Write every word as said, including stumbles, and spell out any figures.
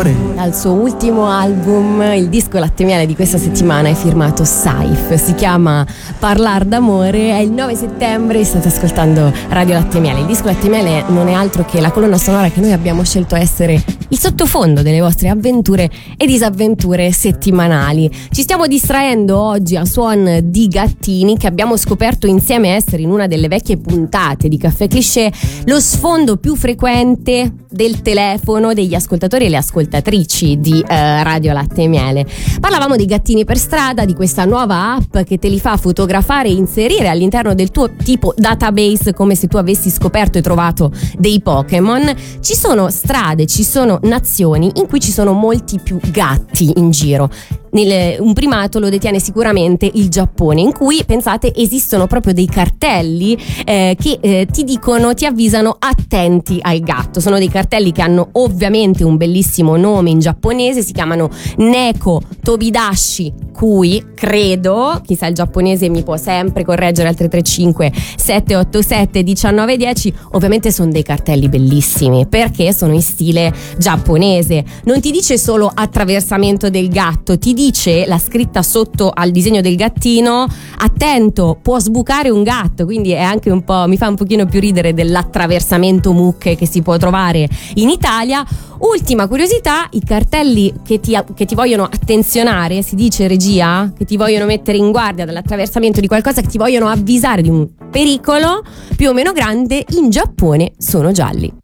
d'amore. Dal suo ultimo album, il disco Latte e Miele di questa settimana è firmato Saif, si chiama Parlar d'amore, è il nove settembre, state ascoltando Radio Latte e Miele. Il disco Latte e Miele non è altro che la colonna sonora che noi abbiamo scelto essere il sottofondo delle vostre avventure e disavventure settimanali. Ci stiamo distraendo oggi a suon di gattini che abbiamo scoperto insieme essere in una delle vecchie puntate di Caffè Cliché lo sfondo più frequente del telefono degli ascoltatori e le ascoltatrici di eh, Radio Latte e Miele. Parlavamo di gattini per strada, di questa nuova app che te li fa fotografare e inserire all'interno del tuo tipo database come se tu avessi scoperto e trovato dei Pokémon. Ci sono strade, ci sono nazioni in cui ci sono molti più gatti in giro. Nel, un primato lo detiene sicuramente il Giappone, in cui, pensate, esistono proprio dei cartelli eh, che eh, ti dicono, ti avvisano attenti al gatto. Sono dei cartelli che hanno ovviamente un bellissimo nome in giapponese, si chiamano Neko Tobidashi Kui, credo, chissà il giapponese mi può sempre correggere al tre tre cinque sette otto sette uno nove uno zero. Ovviamente sono dei cartelli bellissimi perché sono in stile giapponese, non ti dice solo attraversamento del gatto, ti dice la scritta sotto al disegno del gattino: attento, può sbucare un gatto. Quindi è anche un po', mi fa un pochino più ridere dell'attraversamento mucche che si può trovare in Italia. Ultima curiosità, i cartelli che ti, che ti vogliono attenzionare, si dice regia, che ti vogliono mettere in guardia dall'attraversamento di qualcosa, che ti vogliono avvisare di un pericolo più o meno grande, in Giappone sono gialli.